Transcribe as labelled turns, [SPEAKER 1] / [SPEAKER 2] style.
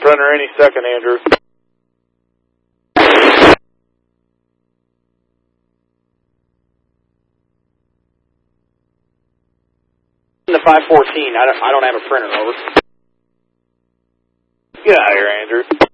[SPEAKER 1] Printer any second, Andrew.
[SPEAKER 2] The 514, I don't have a printer, over.
[SPEAKER 1] Get out of here, Andrew.